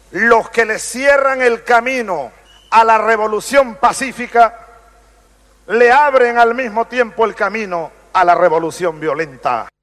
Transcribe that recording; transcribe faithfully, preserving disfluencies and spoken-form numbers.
los que le cierran el camino a la revolución pacífica, le abren al mismo tiempo el camino a la revolución violenta.